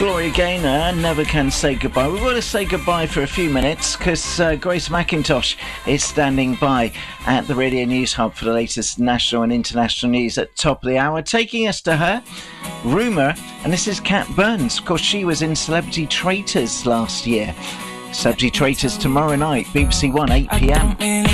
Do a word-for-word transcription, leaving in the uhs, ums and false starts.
Gloria Gaynor, Never Can Say Goodbye. We've got to say goodbye for a few minutes because uh, Grace McIntosh is standing by at the Radio News Hub for the latest national and international news at top of the hour. Taking us to her, Rumour, and this is Kat Burns. Of course, she was in Celebrity Traitors last year. Celebrity Traitors tomorrow night, B B C One, eight p m.